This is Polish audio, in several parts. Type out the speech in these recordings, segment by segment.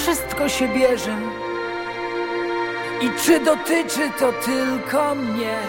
wszystko się bierze i czy dotyczy to tylko mnie?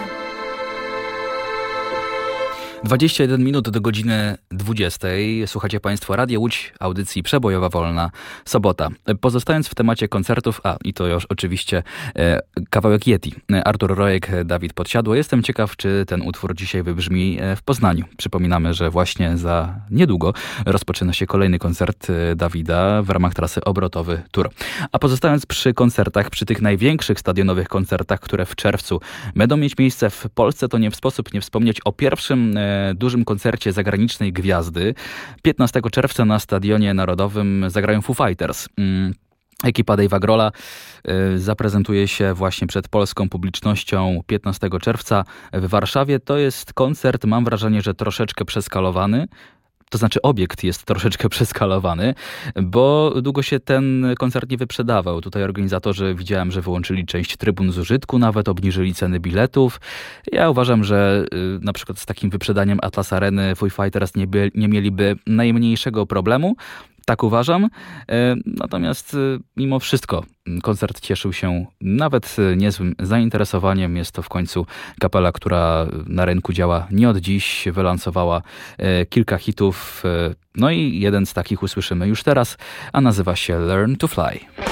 21 minut do godziny 20. Słuchacie Państwo Radia Łódź, audycji Przebojowa Wolna Sobota. Pozostając w temacie koncertów, i to już oczywiście kawałek Yeti. Artur Rojek, Dawid Podsiadło. Jestem ciekaw, czy ten utwór dzisiaj wybrzmi w Poznaniu. Przypominamy, że właśnie za niedługo rozpoczyna się kolejny koncert Dawida w ramach trasy Obrotowy Tour. A pozostając przy koncertach, przy tych największych stadionowych koncertach, które w czerwcu będą mieć miejsce w Polsce, to nie sposób nie wspomnieć o pierwszym dużym koncercie zagranicznej gwiazdy. 15 czerwca na Stadionie Narodowym zagrają Foo Fighters. Ekipa Dave'a Grohla zaprezentuje się właśnie przed polską publicznością 15 czerwca w Warszawie. To jest koncert, mam wrażenie, że troszeczkę przeskalowany. To znaczy obiekt jest troszeczkę przeskalowany, bo długo się ten koncert nie wyprzedawał. Tutaj organizatorzy widziałem, że wyłączyli część trybun z użytku, nawet obniżyli ceny biletów. Ja uważam, że na przykład z takim wyprzedaniem Atlas Areny Foo Fighters nie mieliby najmniejszego problemu. Tak uważam. Natomiast mimo wszystko koncert cieszył się nawet niezłym zainteresowaniem. Jest to w końcu kapela, która na rynku działa nie od dziś. Wylansowała kilka hitów. No i jeden z takich usłyszymy już teraz, a nazywa się Learn to Fly.